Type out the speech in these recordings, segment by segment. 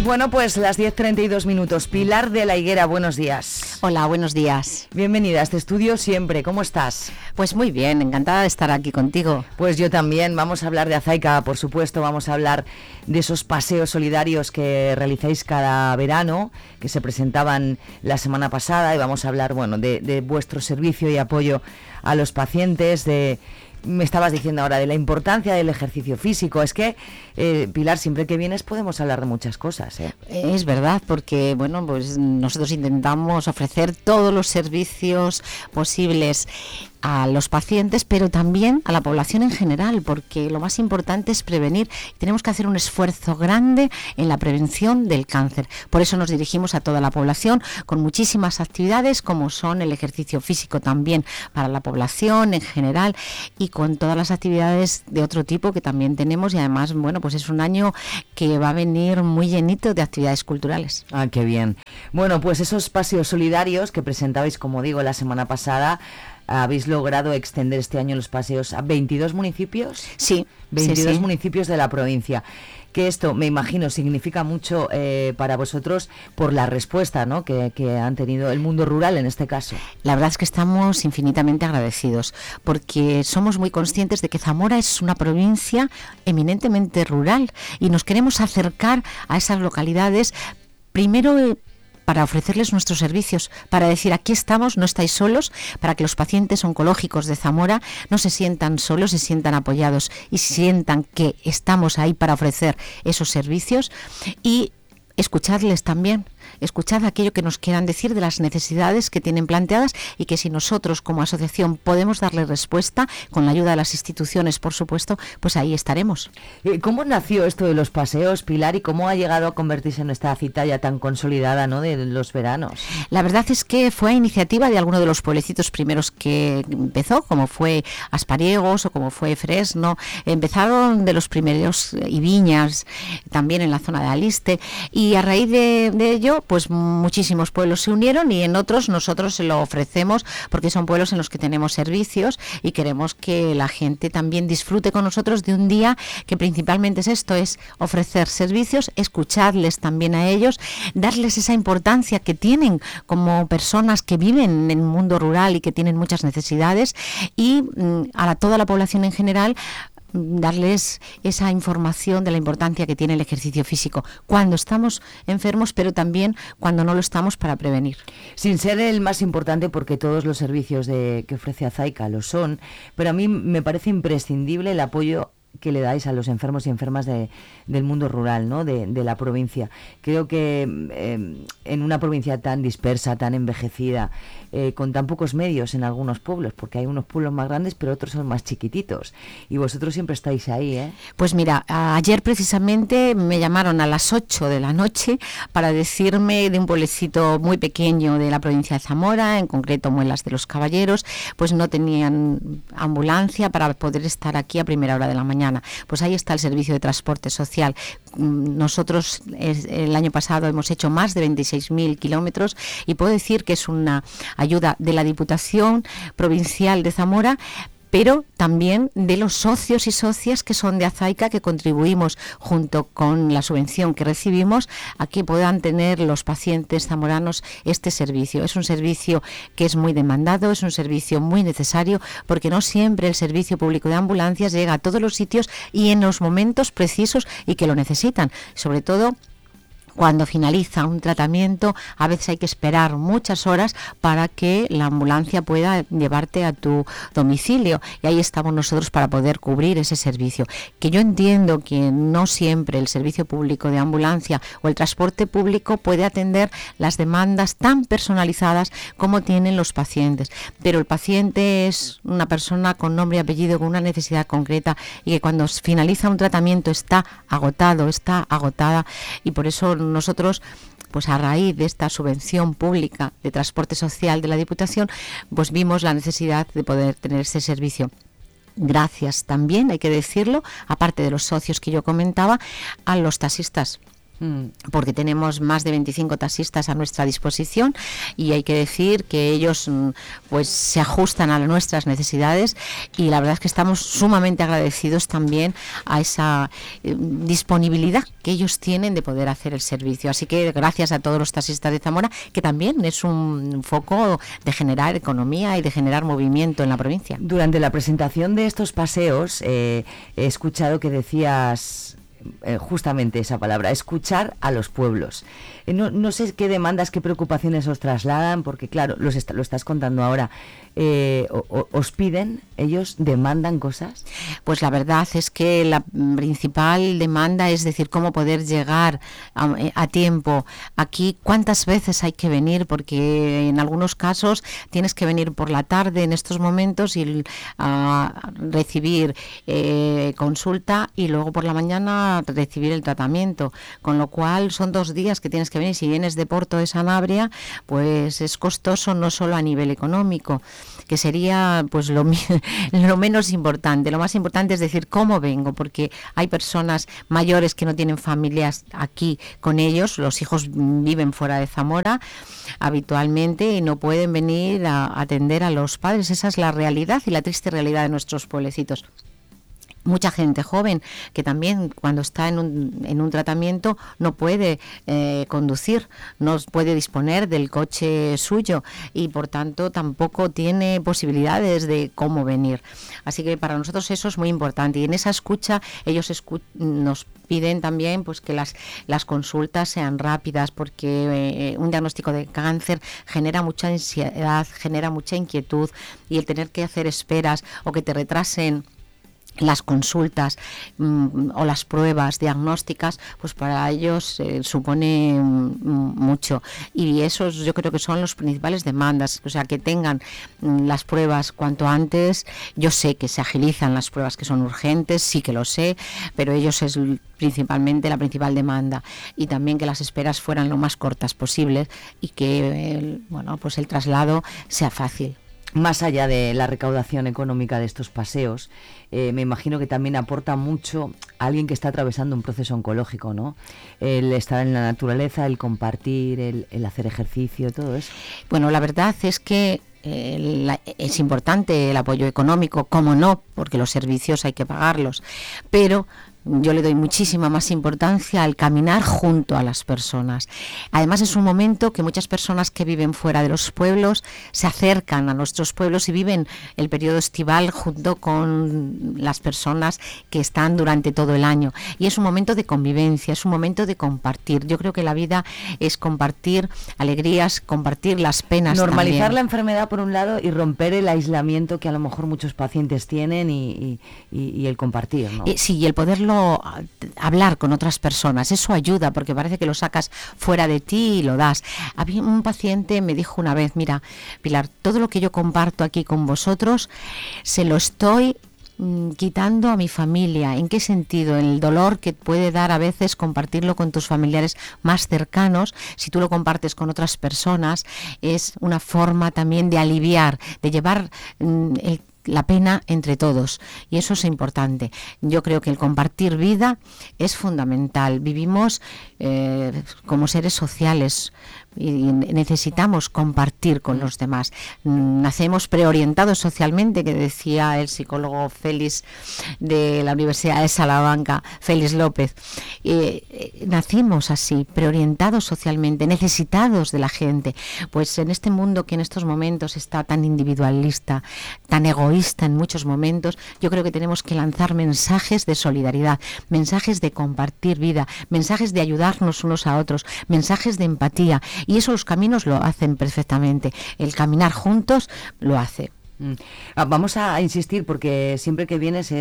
Bueno, pues las 10:32 minutos. Pilar de la Higuera, buenos días. Hola, buenos días. Bienvenida a este estudio siempre. ¿Cómo estás? Pues muy bien, encantada de estar aquí contigo. Pues yo también. Vamos a hablar de Azaica, por supuesto. Vamos a hablar de esos paseos solidarios que realizáis cada verano, que se presentaban la semana pasada. Y vamos a hablar, bueno, de vuestro servicio y apoyo a los pacientes, me estabas diciendo ahora de la importancia del ejercicio físico. Es que, Pilar, siempre que vienes podemos hablar de muchas cosas, ¿eh? Es verdad, porque bueno, pues nosotros intentamos ofrecer todos los servicios posibles a los pacientes, pero también a la población en general, porque lo más importante es prevenir. Tenemos que hacer un esfuerzo grande en la prevención del cáncer. Por eso nos dirigimos a toda la población con muchísimas actividades, como son el ejercicio físico también para la población en general, y con todas las actividades de otro tipo que también tenemos. Y además, bueno, pues es un año que va a venir muy llenito de actividades culturales. Ah, qué bien. Bueno, pues esos paseos solidarios que presentabais, como digo, la semana pasada, ¿habéis logrado extender este año los paseos a 22 municipios? Sí. 22 sí. municipios de la provincia. Que esto, me imagino, significa mucho para vosotros por la respuesta, ¿no?, que han tenido el mundo rural en este caso. La verdad es que estamos infinitamente agradecidos, porque somos muy conscientes de que Zamora es una provincia eminentemente rural y nos queremos acercar a esas localidades, primero para ofrecerles nuestros servicios, para decir aquí estamos, no estáis solos, para que los pacientes oncológicos de Zamora no se sientan solos, se sientan apoyados y sientan que estamos ahí para ofrecer esos servicios, y escucharles también. Escuchad aquello que nos quieran decir de las necesidades que tienen planteadas, y que si nosotros como asociación podemos darle respuesta, con la ayuda de las instituciones, por supuesto, pues ahí estaremos. ¿Cómo nació esto de los paseos, Pilar, y cómo ha llegado a convertirse en esta cita ya tan consolidada, ¿no?, de los veranos? La verdad es que fue a iniciativa de alguno de los pueblecitos primeros que empezó, como fue Aspariegos o como fue Fresno. Empezaron de los primeros, y Viñas, también en la zona de Aliste, y a raíz de ello, pues muchísimos pueblos se unieron, y en otros nosotros se lo ofrecemos porque son pueblos en los que tenemos servicios y queremos que la gente también disfrute con nosotros de un día que principalmente es esto, es ofrecer servicios, escucharles también a ellos, darles esa importancia que tienen como personas que viven en el mundo rural y que tienen muchas necesidades, y a toda la población en general darles esa información de la importancia que tiene el ejercicio físico cuando estamos enfermos, pero también cuando no lo estamos, para prevenir. Sin ser el más importante, porque todos los servicios que ofrece Azaica lo son, pero a mí me parece imprescindible el apoyo que le dais a los enfermos y enfermas del mundo rural, ¿no?, de la provincia. Creo que en una provincia tan dispersa, tan envejecida, con tan pocos medios en algunos pueblos, porque hay unos pueblos más grandes pero otros son más chiquititos, y vosotros siempre estáis ahí, ¿eh? Pues mira, ayer precisamente me llamaron a las 8 de la noche para decirme de un pueblecito muy pequeño de la provincia de Zamora, en concreto Muelas de los Caballeros, pues no tenían ambulancia para poder estar aquí a primera hora de la mañana. Pues ahí está el servicio de transporte social. Nosotros el año pasado hemos hecho más de 26.000 kilómetros, y puedo decir que es una ayuda de la Diputación Provincial de Zamora, pero también de los socios y socias que son de Azaica, que contribuimos junto con la subvención que recibimos a que puedan tener los pacientes zamoranos este servicio. Es un servicio que es muy demandado, es un servicio muy necesario, porque no siempre el servicio público de ambulancias llega a todos los sitios y en los momentos precisos y que lo necesitan. Sobre todo cuando finaliza un tratamiento, a veces hay que esperar muchas horas para que la ambulancia pueda llevarte a tu domicilio, y ahí estamos nosotros para poder cubrir ese servicio. Que yo entiendo que no siempre el servicio público de ambulancia o el transporte público puede atender las demandas tan personalizadas como tienen los pacientes, pero el paciente es una persona con nombre y apellido, con una necesidad concreta, y que cuando finaliza un tratamiento está agotado, está agotada, y por eso nosotros, pues a raíz de esta subvención pública de transporte social de la Diputación, pues vimos la necesidad de poder tener ese servicio. Gracias también, hay que decirlo, aparte de los socios que yo comentaba, a los taxistas. porque tenemos más de 25 taxistas a nuestra disposición y hay que decir que ellos pues se ajustan a nuestras necesidades, y la verdad es que estamos sumamente agradecidos también a esa disponibilidad que ellos tienen de poder hacer el servicio. Así que gracias a todos los taxistas de Zamora, que también es un foco de generar economía y de generar movimiento en la provincia. Durante la presentación de estos paseos he escuchado que decías justamente esa palabra, escuchar a los pueblos. No sé qué demandas, qué preocupaciones os trasladan, porque claro, lo estás contando ahora. ¿Os piden, ellos demandan cosas? Pues la verdad es que la principal demanda es decir, cómo poder llegar a tiempo aquí, cuántas veces hay que venir, porque en algunos casos tienes que venir por la tarde en estos momentos y recibir consulta, y luego por la mañana recibir el tratamiento, con lo cual son 2 días que tienes que venir. Si vienes de Porto de Sanabria, pues es costoso, no solo a nivel económico, que sería pues lo menos importante. Lo más importante es decir cómo vengo, porque hay personas mayores que no tienen familias aquí con ellos, los hijos viven fuera de Zamora habitualmente y no pueden venir a atender a los padres. Esa es la realidad y la triste realidad de nuestros pueblecitos. Mucha gente joven que también cuando está en un tratamiento no puede conducir, no puede disponer del coche suyo y por tanto tampoco tiene posibilidades de cómo venir. Así que para nosotros eso es muy importante, y en esa escucha ellos nos piden también pues que las consultas sean rápidas, porque un diagnóstico de cáncer genera mucha ansiedad, genera mucha inquietud, y el tener que hacer esperas o que te retrasen las consultas o las pruebas diagnósticas, pues para ellos supone mucho, y esos yo creo que son los principales demandas, o sea, que tengan las pruebas cuanto antes. Yo sé que se agilizan las pruebas que son urgentes, sí que lo sé, pero ellos es principalmente la principal demanda, y también que las esperas fueran lo más cortas posibles y que pues el traslado sea fácil. Más allá de la recaudación económica de estos paseos, me imagino que también aporta mucho a alguien que está atravesando un proceso oncológico, ¿no? El estar en la naturaleza, el compartir, el hacer ejercicio, todo eso. Bueno, la verdad es que es importante el apoyo económico, cómo no, porque los servicios hay que pagarlos, pero yo le doy muchísima más importancia al caminar junto a las personas. Además es un momento que muchas personas que viven fuera de los pueblos se acercan a nuestros pueblos y viven el periodo estival junto con las personas que están durante todo el año. Y es un momento de convivencia, es un momento de compartir. Yo creo que la vida es compartir alegrías, compartir las penas. Normalizar también la enfermedad por un lado y romper el aislamiento que a lo mejor muchos pacientes tienen y el compartir, ¿no? Sí, y el poderlo hablar con otras personas, eso ayuda, porque parece que lo sacas fuera de ti y lo das. Había un paciente me dijo una vez: mira, Pilar, todo lo que yo comparto aquí con vosotros se lo estoy quitando a mi familia. ¿En qué sentido? En el dolor que puede dar a veces compartirlo con tus familiares más cercanos. Si tú lo compartes con otras personas, es una forma también de aliviar, de llevar la pena entre todos, y eso es importante. Yo creo que el compartir vida es fundamental. Vivimos como seres sociales y necesitamos compartir con los demás. Nacemos preorientados socialmente, que decía el psicólogo Félix de la Universidad de Salamanca, Félix López. Nacimos así, preorientados socialmente, necesitados de la gente. Pues en este mundo que en estos momentos está tan individualista, tan egoísta en muchos momentos, yo creo que tenemos que lanzar mensajes de solidaridad, mensajes de compartir vida, mensajes de ayudarnos unos a otros, mensajes de empatía, y eso los caminos lo hacen perfectamente. El caminar juntos lo hace. Vamos a insistir, porque siempre que vienes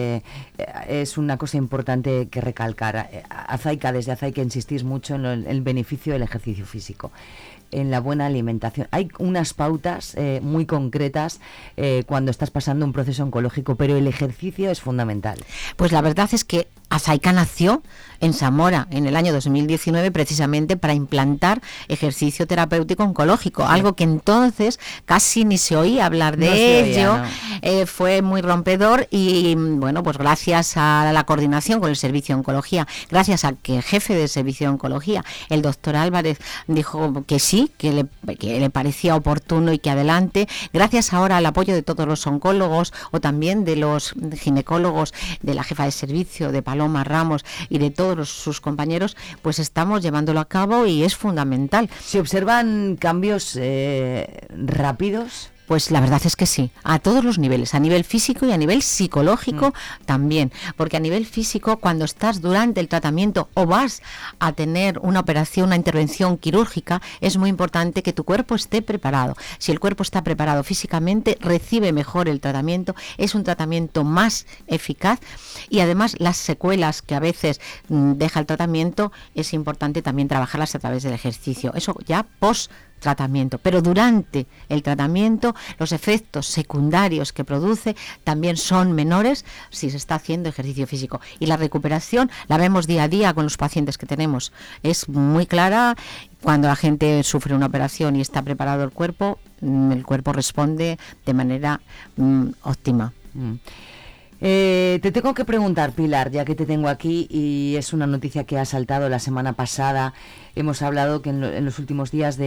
es una cosa importante que recalcar. Desde Azaica insistís mucho en el beneficio del ejercicio físico. en la buena alimentación. Hay unas pautas muy concretas cuando estás pasando un proceso oncológico, pero el ejercicio es fundamental. Pues la verdad es que Azaica nació en Zamora en el año 2019 precisamente para implantar ejercicio terapéutico oncológico, algo que entonces casi ni se oía hablar de ello, no. Fue muy rompedor y bueno, pues gracias a la coordinación con el Servicio de Oncología, gracias a que el jefe del Servicio de Oncología, el doctor Álvarez, dijo que sí, que le parecía oportuno y que adelante, gracias ahora al apoyo de todos los oncólogos o también de los ginecólogos, de la jefa de servicio, de Paloma Ramos y de todos sus compañeros, pues estamos llevándolo a cabo y es fundamental. ¿Se observan cambios rápidos? Pues la verdad es que sí, a todos los niveles, a nivel físico y a nivel psicológico también, porque a nivel físico, cuando estás durante el tratamiento o vas a tener una operación, una intervención quirúrgica, es muy importante que tu cuerpo esté preparado. Si el cuerpo está preparado físicamente, recibe mejor el tratamiento, es un tratamiento más eficaz y además las secuelas que a veces deja el tratamiento, es importante también trabajarlas a través del ejercicio. Eso ya post-tratamiento, pero durante el tratamiento los efectos secundarios que produce también son menores si se está haciendo ejercicio físico y la recuperación la vemos día a día con los pacientes que tenemos, es muy clara. Cuando la gente sufre una operación y está preparado el cuerpo responde de manera óptima. Te tengo que preguntar, Pilar, ya que te tengo aquí, y es una noticia que ha saltado la semana pasada. Hemos hablado que en los últimos días de